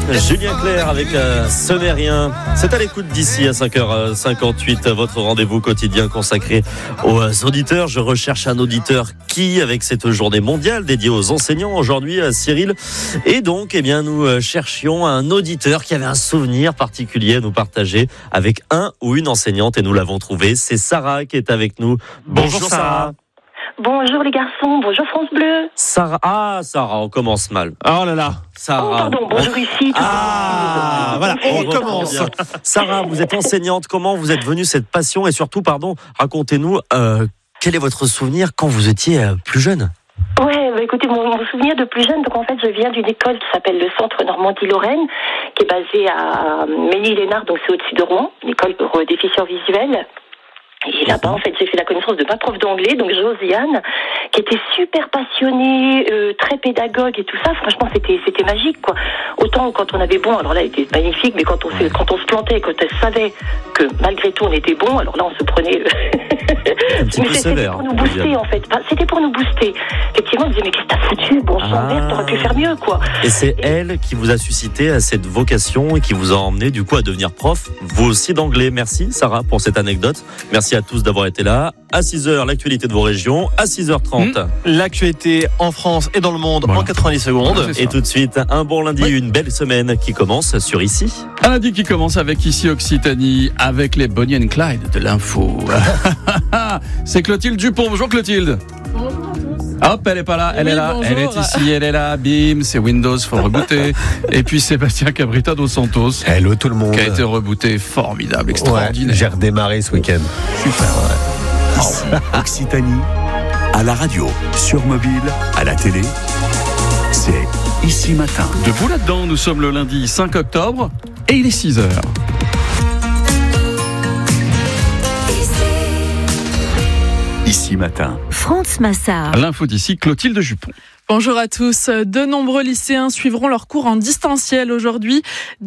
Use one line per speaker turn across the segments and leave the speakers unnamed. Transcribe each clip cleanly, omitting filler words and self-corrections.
Julien Clerc avec Ce n'est rien. C'est à l'écoute d'ici à 5h58, votre rendez-vous quotidien consacré aux auditeurs. Je recherche un auditeur qui, avec cette journée mondiale dédiée aux enseignants aujourd'hui, Cyril. Et donc, nous cherchions un auditeur qui avait un souvenir particulier à nous partager avec un ou une enseignante et nous l'avons trouvé. C'est Sarah qui est avec nous. Bonjour Sarah.
Bonjour les garçons, bonjour France Bleu.
Sarah, on commence mal. Oh là là, Sarah.
Oh pardon, bonjour ici.
Voilà, on recommence. Sarah, vous êtes enseignante, comment vous êtes venue cette passion et surtout, racontez-nous, quel est votre souvenir quand vous étiez plus jeune ?
Ouais, écoutez, mon souvenir de plus jeune, donc en fait je viens d'une école qui s'appelle le Centre Normandie-Lorraine, qui est basée à Ménil-Lénard, donc c'est au-dessus de Rouen, une école pour déficients visuels. Et là-bas, en fait, j'ai fait la connaissance de ma prof d'anglais, donc Josiane, qui était super passionnée, très pédagogue et tout ça. Franchement, c'était magique, quoi. Autant quand on avait bon, alors là, elle était magnifique, mais quand on se plantait, quand elle savait que malgré tout on était bon, alors là, on se prenait.
Un petit peu sévère.
C'était pour nous booster, en fait. C'était pour nous booster. Effectivement, on disait, mais qu'est-ce que t'as foutu? Bon sang, merde, t'aurais pu faire mieux, quoi.
Et c'est elle qui vous a suscité à cette vocation et qui vous a emmené, du coup, à devenir prof, vous aussi d'anglais. Merci, Sarah, pour cette anecdote. Merci à tous d'avoir été là. À 6h, l'actualité de vos régions. À 6h30.
L'actualité en France et dans le monde en 90 secondes.
Et tout de suite, un bon lundi, une belle semaine qui commence sur Ici.
Un lundi qui commence avec Ici Occitanie, avec les Bonnie and Clyde de l'info. C'est Clotilde Dupont. Bonjour Clotilde.
Bonjour à tous.
Hop, elle est pas là, elle est là,
bonjour.
elle est ici, elle est là, bim, c'est Windows, faut rebooter. Et puis Sébastien Cabrita dos Santos.
Hello tout le monde.
Qui a été rebooté, formidable, extraordinaire.
J'ai redémarré ce week-end.
Super.
Ici, Occitanie, à la radio, sur mobile, à la télé, c'est Ici Matin.
Debout là-dedans, nous sommes le lundi 5 octobre et il est 6h.
Ici Matin.
France Massard.
L'info d'ici, Clotilde Dupont.
Bonjour à tous. De nombreux lycéens suivront leurs cours en distanciel aujourd'hui.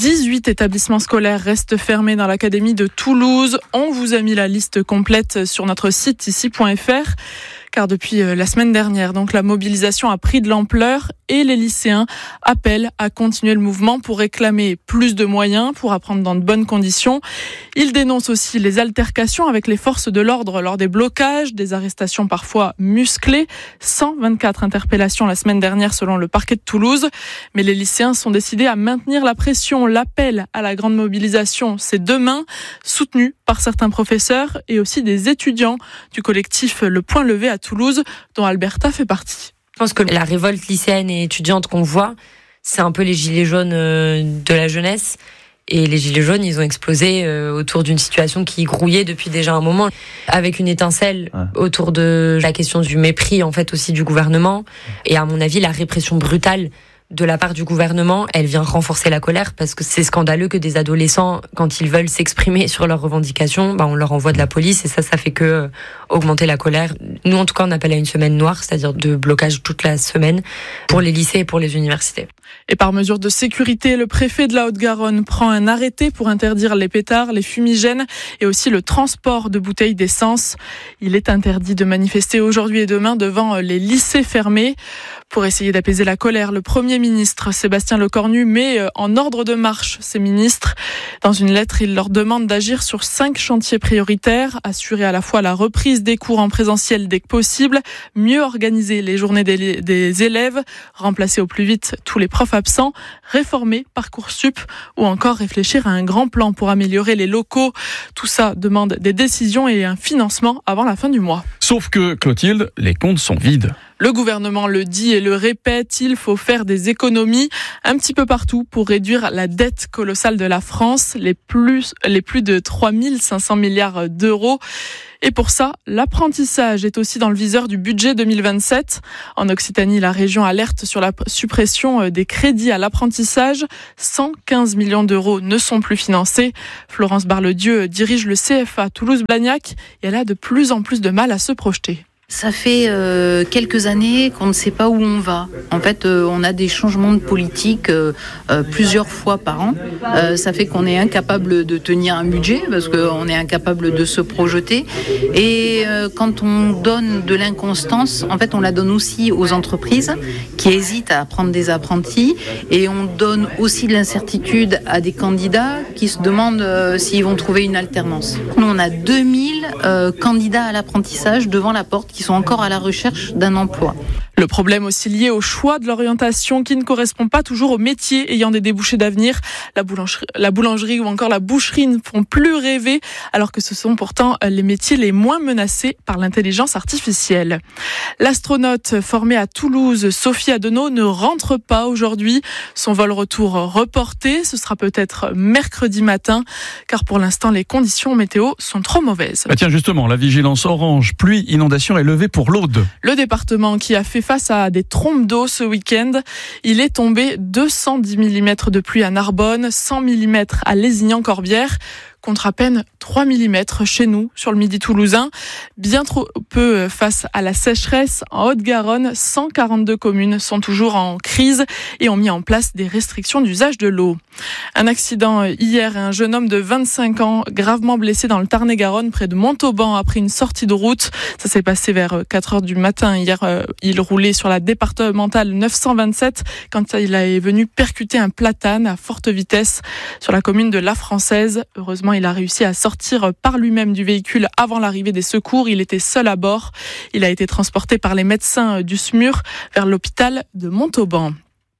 18 établissements scolaires restent fermés dans l'académie de Toulouse. On vous a mis la liste complète sur notre site ici.fr. Car depuis la semaine dernière, donc la mobilisation a pris de l'ampleur et les lycéens appellent à continuer le mouvement pour réclamer plus de moyens pour apprendre dans de bonnes conditions. Ils dénoncent aussi les altercations avec les forces de l'ordre lors des blocages, des arrestations parfois musclées. 124 interpellations la semaine dernière selon le parquet de Toulouse. Mais les lycéens sont décidés à maintenir la pression. L'appel à la grande mobilisation, c'est demain, soutenu par certains professeurs et aussi des étudiants du collectif Le Point Levé à Toulouse, dont Alberta fait partie.
Je pense que la révolte lycéenne et étudiante qu'on voit, c'est un peu les gilets jaunes de la jeunesse. Et les gilets jaunes, ils ont explosé autour d'une situation qui grouillait depuis déjà un moment, avec une étincelle autour de la question du mépris, en fait, aussi du gouvernement. Et à mon avis, la répression brutale de la part du gouvernement, elle vient renforcer la colère, parce que c'est scandaleux que des adolescents, quand ils veulent s'exprimer sur leurs revendications, on leur envoie de la police, et ça fait que augmenter la colère. Nous, en tout cas, on appelle à une semaine noire, c'est-à-dire de blocage toute la semaine pour les lycées et pour les universités.
Et par mesure de sécurité, le préfet de la Haute-Garonne prend un arrêté pour interdire les pétards, les fumigènes et aussi le transport de bouteilles d'essence. Il est interdit de manifester aujourd'hui et demain devant les lycées fermés. Pour essayer d'apaiser la colère, le Premier ministre Sébastien Lecornu met en ordre de marche ses ministres. Dans une lettre, il leur demande d'agir sur 5 chantiers prioritaires, assurer à la fois la reprise des cours en présentiel dès que possible, mieux organiser les journées des élèves, remplacer au plus vite tous les profs absents, réformer Parcoursup ou encore réfléchir à un grand plan pour améliorer les locaux. Tout ça demande des décisions et un financement avant la fin du mois.
Sauf que, Clotilde, les comptes sont vides.
Le gouvernement le dit et le répète, il faut faire des économies un petit peu partout pour réduire la dette colossale de la France, les plus de 3 500 milliards d'euros. Et pour ça, l'apprentissage est aussi dans le viseur du budget 2027. En Occitanie, la région alerte sur la suppression des crédits à l'apprentissage. 115 millions d'euros ne sont plus financés. Florence Bar-le-Dieu dirige le CFA Toulouse-Blagnac et elle a de plus en plus de mal à se projeter.
Ça fait quelques années qu'on ne sait pas où on va. En fait, on a des changements de politique plusieurs fois par an. Ça fait qu'on est incapable de tenir un budget parce qu'on est incapable de se projeter. Et quand on donne de l'inconstance, en fait, on la donne aussi aux entreprises qui hésitent à prendre des apprentis. Et on donne aussi de l'incertitude à des candidats qui se demandent s'ils vont trouver une alternance. Nous, on a 2000 candidats à l'apprentissage devant la porte qui sont encore à la recherche d'un emploi.
Le problème aussi lié au choix de l'orientation qui ne correspond pas toujours aux métiers ayant des débouchés d'avenir. La boulangerie ou encore la boucherie ne font plus rêver alors que ce sont pourtant les métiers les moins menacés par l'intelligence artificielle. L'astronaute formée à Toulouse, Sophie Adenau, ne rentre pas aujourd'hui. Son vol retour reporté, ce sera peut-être mercredi matin car pour l'instant les conditions météo sont trop mauvaises.
Tiens justement, la vigilance orange, pluie, inondation est levée pour l'Aude.
Le département qui a fait face à des trompes d'eau ce week-end. Il est tombé 210 mm de pluie à Narbonne, 100 mm à Lézignan-Corbière, contre à peine 3 mm chez nous, sur le midi toulousain. Bien trop peu face à la sécheresse. En Haute-Garonne, 142 communes sont toujours en crise et ont mis en place des restrictions d'usage de l'eau. Un accident hier, un jeune homme de 25 ans, gravement blessé dans le Tarn-et-Garonne, près de Montauban, après une sortie de route. Ça s'est passé vers 4h du matin. Hier, il roulait sur la départementale 927 quand il est venu percuter un platane à forte vitesse sur la commune de La Française. Heureusement, il a réussi à sortir par lui-même du véhicule avant l'arrivée des secours. Il était seul à bord. Il a été transporté par les médecins du SMUR vers l'hôpital de Montauban.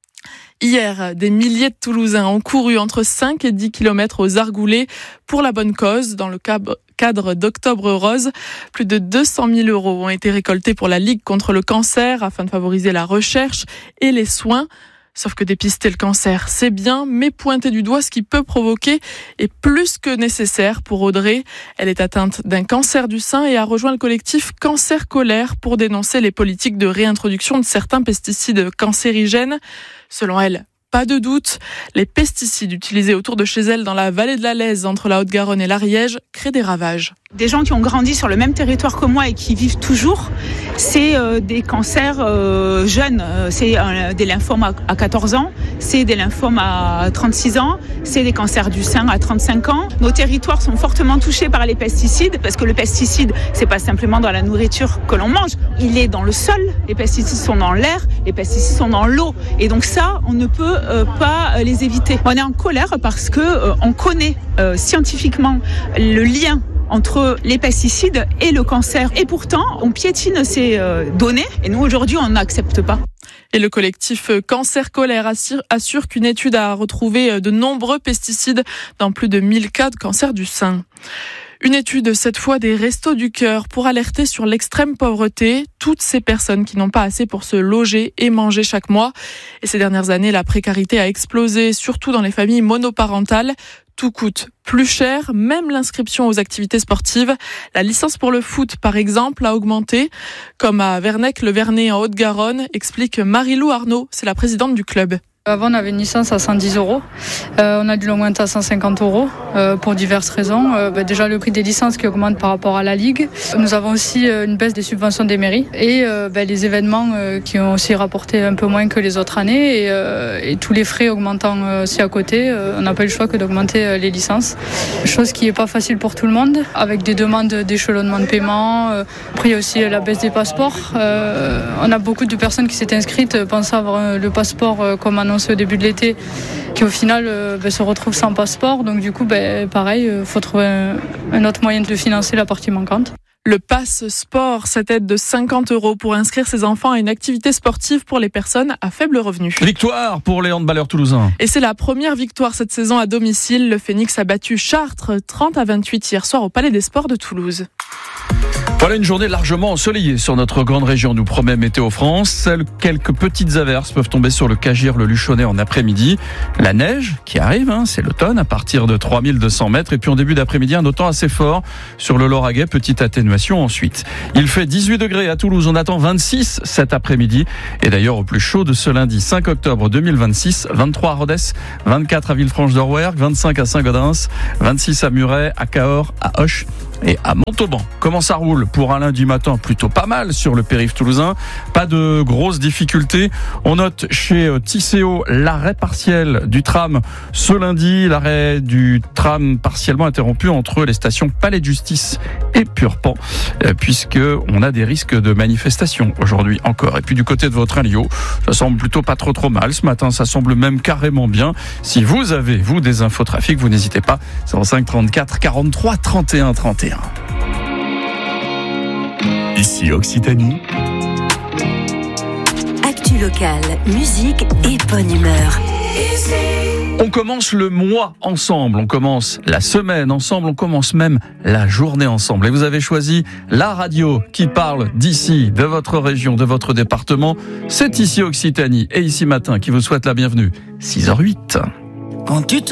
Hier, des milliers de Toulousains ont couru entre 5 et 10 km aux Argoulets pour la bonne cause dans le cadre d'Octobre Rose. Plus de 200 000 € ont été récoltés pour la Ligue contre le cancer afin de favoriser la recherche et les soins. Sauf que dépister le cancer, c'est bien, mais pointer du doigt ce qui peut provoquer est plus que nécessaire pour Audrey. Elle est atteinte d'un cancer du sein et a rejoint le collectif Cancer Colère pour dénoncer les politiques de réintroduction de certains pesticides cancérigènes. Selon elle, pas de doute, les pesticides utilisés autour de chez elle dans la vallée de la Lèze, entre la Haute-Garonne et l'Ariège, créent des ravages.
Des gens qui ont grandi sur le même territoire que moi et qui vivent toujours, c'est des cancers jeunes, c'est des lymphomes à 14 ans, c'est des lymphomes à 36 ans, c'est des cancers du sein à 35 ans. Nos territoires sont fortement touchés par les pesticides parce que le pesticide, c'est pas simplement dans la nourriture que l'on mange, il est dans le sol, les pesticides sont dans l'air, les pesticides sont dans l'eau et donc ça, on ne peut pas les éviter. On est en colère parce que on connaît scientifiquement le lien entre les pesticides et le cancer. Et pourtant, on piétine ces données et nous, aujourd'hui, on n'accepte pas.
Et le collectif Cancer Colère assure qu'une étude a retrouvé de nombreux pesticides dans plus de 1000 cas de cancer du sein. Une étude, cette fois des Restos du Cœur, pour alerter sur l'extrême pauvreté, toutes ces personnes qui n'ont pas assez pour se loger et manger chaque mois. Et ces dernières années, la précarité a explosé, surtout dans les familles monoparentales. Tout coûte plus cher, même l'inscription aux activités sportives. La licence pour le foot, par exemple, a augmenté, comme à Vernec-le-Vernay en Haute-Garonne, explique Marie-Lou Arnaud, c'est la présidente du club.
Avant, on avait une licence à 110 €. On a dû l'augmenter à 150 € pour diverses raisons. Déjà, le prix des licences qui augmente par rapport à la Ligue. Nous avons aussi une baisse des subventions des mairies et les événements qui ont aussi rapporté un peu moins que les autres années. Et tous les frais augmentant aussi à côté, on n'a pas eu le choix que d'augmenter les licences. Chose qui n'est pas facile pour tout le monde, avec des demandes d'échelonnement de paiement. Après, il y a aussi la baisse des passeports. On a beaucoup de personnes qui s'étaient inscrites pensant avoir le passeport comme annoncé au début de l'été, qui au final se retrouvent sans passeport. Donc du coup, pareil, faut trouver un autre moyen de financer la partie manquante.
Le pass sport, cette aide de 50 € pour inscrire ses enfants à une activité sportive pour les personnes à faible revenu.
Victoire pour les handballeurs toulousains.
Et c'est la première victoire cette saison à domicile. Le Phénix a battu Chartres 30-28 hier soir au Palais des Sports de Toulouse.
Voilà une journée largement ensoleillée sur notre grande région, nous promet Météo France. Seules quelques petites averses peuvent tomber sur le Cagir, le Luchonnet en après-midi. La neige qui arrive, c'est l'automne, à partir de 3200 mètres. Et puis en début d'après-midi, un automne assez fort sur le Lauragais, petite atténuation ensuite. Il fait 18 degrés à Toulouse, on attend 26 cet après-midi. Et d'ailleurs au plus chaud de ce lundi 5 octobre 2026, 23 à Rodez, 24 à Villefranche-d'Orwerg, 25 à Saint-Gaudens, 26 à Muret, à Cahors, à Auch et à Montauban. Comment ça roule pour un lundi matin? Plutôt pas mal sur le périph' toulousain. Pas de grosses difficultés. On note chez Tisséo l'arrêt partiel du tram ce lundi. L'arrêt du tram partiellement interrompu entre les stations Palais de Justice et Purpan, puisque on a des risques de manifestation aujourd'hui encore. Et puis du côté de votre Lio, ça semble plutôt pas trop mal. Ce matin, ça semble même carrément bien. Si vous avez, vous, des infos trafic, vous n'hésitez pas. 05 34 43 31 31.
Ici Occitanie.
Actu locale, musique et bonne humeur.
On commence le mois ensemble, on commence la semaine ensemble, on commence même la journée ensemble. Et vous avez choisi la radio qui parle d'ici, de votre région, de votre département. C'est Ici Occitanie et Ici Matin qui vous souhaite la bienvenue. 6h08.